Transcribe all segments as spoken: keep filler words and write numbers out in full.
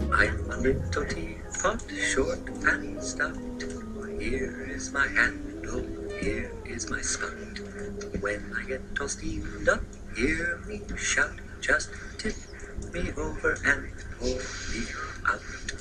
I'm a little teapot, short and stout. Here is my handle, here is my spout. When I get all steamed up, hear me shout. Just tip me over and pull me out.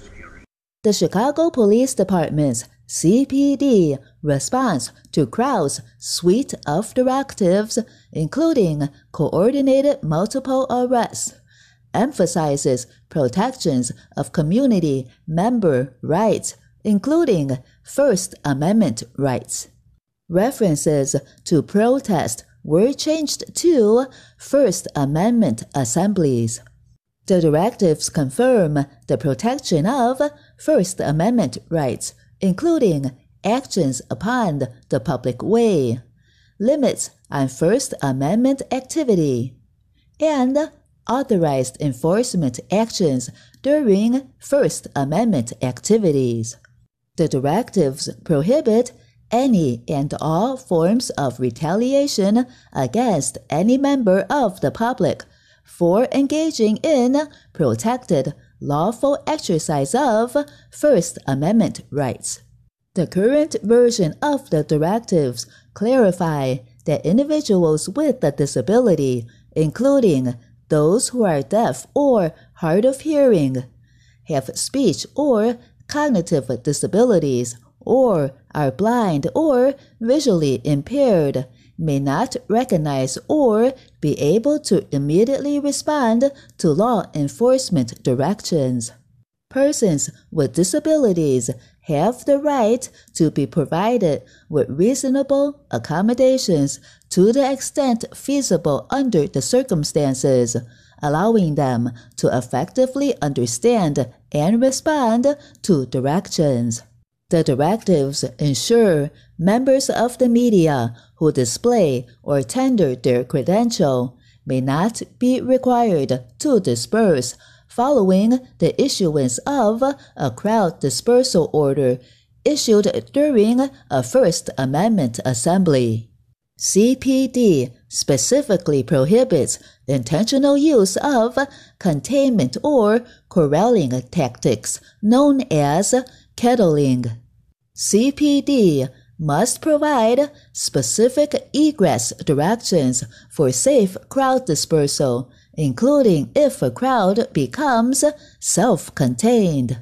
The Chicago Police Department's C P D responds to crowds' suite of directives, including coordinated multiple arrests, emphasizes protections of community member rights, including First Amendment rights. References to protest were changed to First Amendment assemblies. The directives confirm the protection of First Amendment rights, including actions upon the public way, limits on First Amendment activity, and authorized enforcement actions during First Amendment activities. The directives prohibit any and all forms of retaliation against any member of the public for engaging in protected lawful exercise of First Amendment rights. The current version of the directives clarify that individuals with a disability, including those who are deaf or hard of hearing, have speech or cognitive disabilities, or are blind or visually impaired, may not recognize or be able to immediately respond to law enforcement directions. Persons with disabilities have the right to be provided with reasonable accommodations to the extent feasible under the circumstances, allowing them to effectively understand and respond to directions. The directives ensure members of the media who display or tender their credential may not be required to disperse following the issuance of a crowd dispersal order issued during a First Amendment assembly. C P D specifically prohibits intentional use of containment or corralling tactics known as kettling. C P D must provide specific egress directions for safe crowd dispersal, including if a crowd becomes self-contained.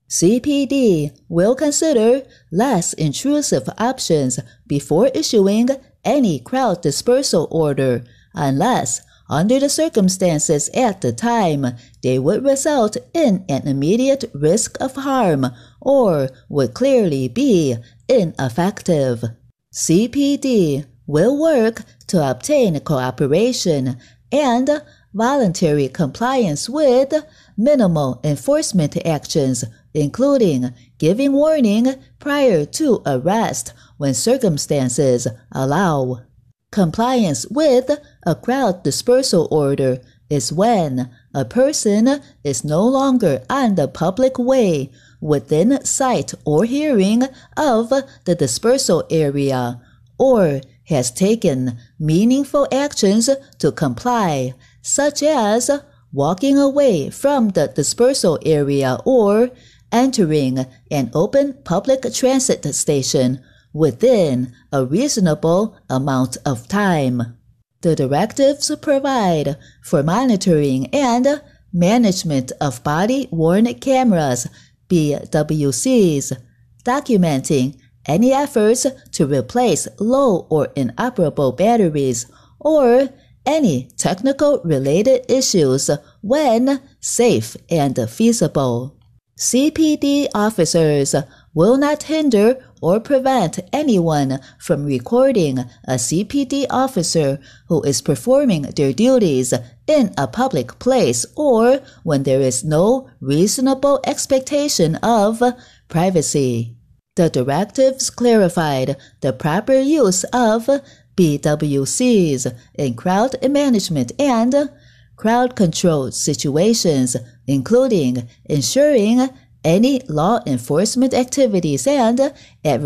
C P D will consider less intrusive options before issuing any crowd dispersal order, unless, under the circumstances at the time, they would result in an immediate risk of harm or would clearly be ineffective. C P D will work to obtain cooperation and voluntary compliance with minimal enforcement actions, including giving warning prior to arrest when circumstances allow. Compliance with a crowd dispersal order is when a person is no longer on the public way within sight or hearing of the dispersal area, or has taken meaningful actions to comply, such as walking away from the dispersal area or entering an open public transit station within a reasonable amount of time. The directives provide for monitoring and management of body-worn cameras, B W Cs, documenting any efforts to replace low or inoperable batteries or any technical related issues when safe and feasible. C P D officers will not hinder or prevent anyone from recording a C P D officer who is performing their duties in a public place or when there is no reasonable expectation of privacy. The directives clarified the proper use of B W Cs in crowd management and crowd-controlled situations, including ensuring any law enforcement activities and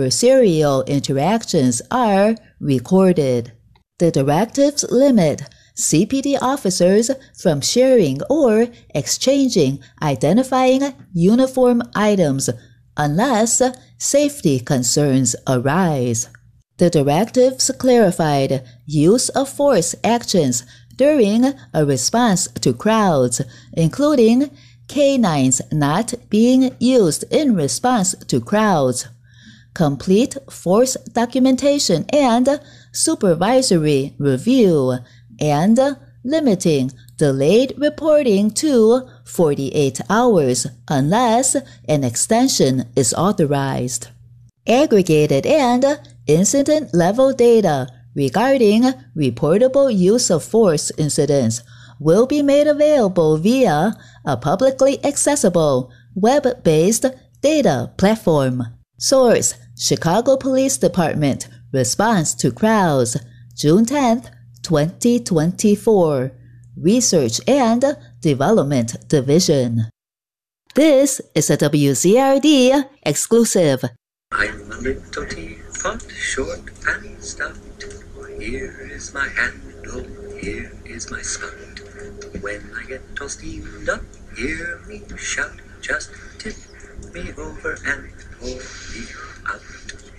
adversarial interactions are recorded. The directives limit C P D officers from sharing or exchanging identifying uniform items unless safety concerns arise. The directives clarified use of force actions during a response to crowds, including canines not being used in response to crowds, complete force documentation and supervisory review, and limiting delayed reporting to forty-eight hours unless an extension is authorized. Aggregated and incident-level data regarding reportable use of force incidents will be made available via a publicly accessible, web-based data platform. Source: Chicago Police Department, Response to Crowds, June tenth, twenty twenty-four. Research and Development Division. This is a W Z R D exclusive. I'm a little teapot, short and stout. Here is my handle, here is my spout. When I get all steamed up, hear me shout. Just tip me over and pour me out.